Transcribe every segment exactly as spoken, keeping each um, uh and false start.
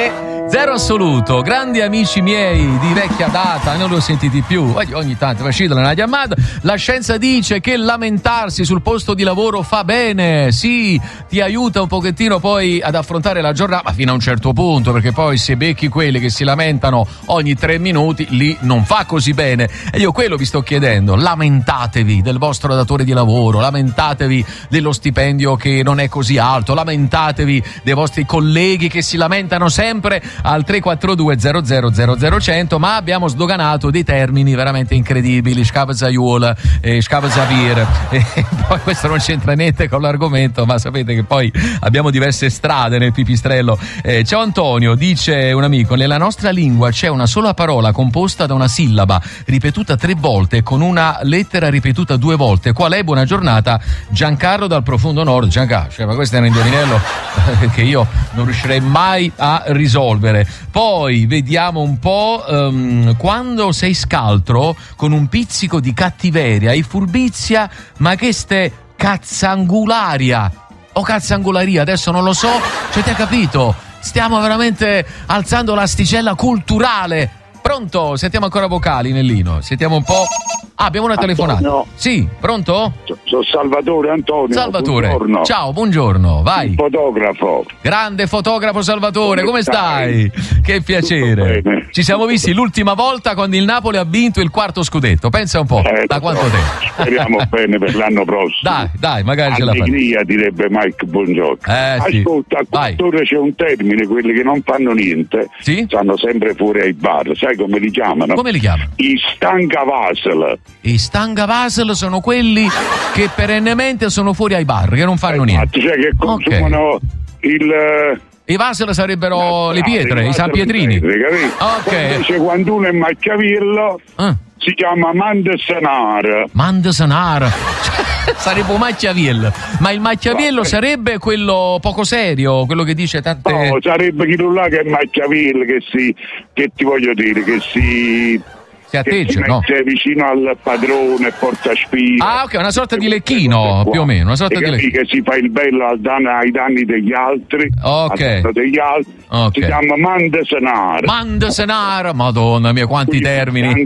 E zero assoluto, grandi amici miei di vecchia data, non li ho sentiti più, ogni tanto facito una chiamata. La scienza dice che lamentarsi sul posto di lavoro fa bene, sì, ti aiuta un pochettino poi ad affrontare la giornata, ma fino a un certo punto, perché poi se becchi quelli che si lamentano ogni tre minuti, lì non fa così bene. E io quello vi sto chiedendo, lamentatevi del vostro datore di lavoro, lamentatevi dello stipendio che non è così alto, lamentatevi dei vostri colleghi che si lamentano sempre al tre quattro due zero zero zero zero cento, ma abbiamo sdoganato dei termini veramente incredibili, scapazaiuola, eh, scapazavir, e poi questo non c'entra niente con l'argomento, ma sapete che poi abbiamo diverse strade nel pipistrello. Eh, ciao Antonio, dice un amico, nella nostra lingua c'è una sola parola composta da una sillaba ripetuta tre volte con una lettera ripetuta due volte. Qual è? Buona giornata, Giancarlo dal profondo nord. Giancarlo, cioè, ma questo è un indovinello che io non riuscirei mai a risolvere. Poi vediamo un po', um, quando sei scaltro con un pizzico di cattiveria e furbizia, ma che ste cazzangularia o cazzangolaria, adesso non lo so, cioè, ti ha capito? Stiamo veramente alzando l'asticella culturale. Pronto? Sentiamo ancora vocali, Nellino. Sentiamo un po'. Ah, abbiamo una telefonata. Antonio. Sì, pronto? Sono Salvatore Antonio. Salvatore. Buongiorno. Ciao, buongiorno. Vai. Il fotografo. Grande fotografo Salvatore, come, come stai? stai? Che piacere. Ci siamo visti l'ultima volta quando il Napoli ha vinto il quarto scudetto. Pensa un po', eh, da quanto tempo? Speriamo bene per l'anno prossimo. Dai, dai, magari ce la facciamo. Allegria, direbbe Mike Buongiorno. Eh, Ascolta, sì. a quest'ora c'è un termine, quelli che non fanno niente, sì? stanno sempre fuori ai bar. Sai come li chiamano? Come li chiamano? I stangavasel. I stangavasel sono quelli che perennemente sono fuori ai bar, che non fanno eh, niente. Cioè che consumano okay. il... I vasel sarebbero no, le pietre, no, i San Pietrini. Pietre, ok. Invece quando uno è Machiavello ah. si chiama Mandesanar. Mandesanar. Sarebbe un Machiavello, ma il Machiavello no, sarebbe quello poco serio, quello che dice tante... No, sarebbe quello là che è Machiavello, che si, che ti voglio dire, che si... si atteggia, che si no? mette vicino al padrone e porta spina. Ah, ok, una sorta di lecchino, più o meno, una sorta e di lecchino. Che si fa il bello al dan- ai danni degli altri, ok, degli altri. Okay. Si chiama Mandesenar. Mandesenar, madonna mia, quanti sì, termini.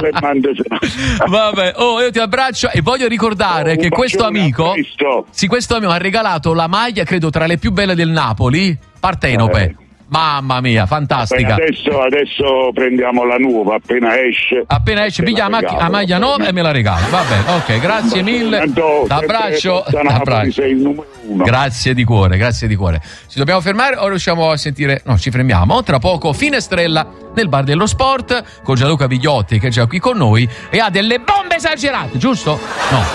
Vabbè, oh, io ti abbraccio e voglio ricordare oh, che questo amico, sì, questo amico ha regalato la maglia, credo, tra le più belle del Napoli, Partenope. Eh. Mamma mia, fantastica. Beh, adesso, adesso prendiamo la nuova, appena esce. Appena esce, piglia la, la maglia nuova e me la regalo. Va bene, ok, grazie mille. L'abbraccio. L'abbraccio. Sei il numero uno. Grazie di cuore, grazie di cuore. Ci dobbiamo fermare o riusciamo a sentire? No, ci fermiamo. Tra poco Finestrella nel bar dello sport con Gianluca Vigliotti che è già qui con noi e ha delle bombe esagerate, giusto? No.